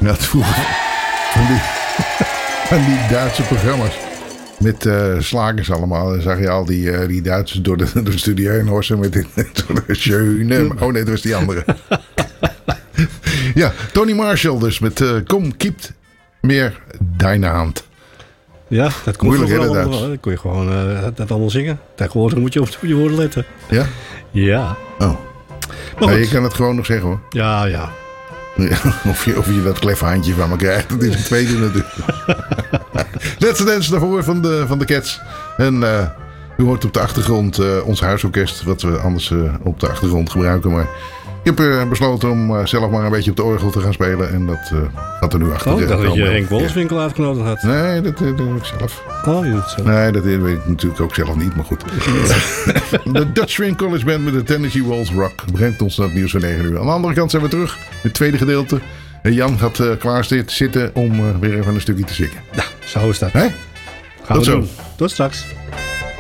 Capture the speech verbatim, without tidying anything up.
Ja, het vroeger van die, van die Duitse programma's. Met uh, slagers allemaal. Dan zag je al die, uh, die Duitsers door de, door de studio heen horsen. Met de schöne... Oh nee, dat was die andere. Ja, Tony Marshall dus. Met uh, Kom, kiept meer deine hand. Ja, dat kon, Moeilijk, allemaal, hè, dat dat kon je gewoon uh, dat allemaal zingen. Tegenwoordig moet je op je woorden letten. Ja? Ja. Oh. Maar nee, je kan het gewoon nog zeggen hoor. Ja, ja. Ja, of, je, of je dat kleffe handje van me krijgt. Dat is een tweede natuurlijk. Let's Dance daarvoor van de, van de Cats. En uh, u hoort op de achtergrond uh, ons huisorkest. Wat we anders uh, op de achtergrond gebruiken. Maar ik heb uh, besloten om uh, zelf maar een beetje op de orgel te gaan spelen. En dat uh, gaat er nu achter. Oh, ik dacht dat je Henk Wolfswinkel ja. uitgenodigd had. Nee, dat, dat doe ik zelf. Oh, je doet het zelf. Nee, dat weet ik natuurlijk ook zelf niet. Maar goed. De Dutch Swing College Band met de Tennessee Waltz Rock brengt ons naar het nieuws van negen uur. Aan de andere kant zijn we terug. Het tweede gedeelte. En Jan gaat uh, klaar zitten om uh, weer even een stukje te zingen. Ja, zo is dat. Hè? Gaan Tot we zo. doen. Tot straks.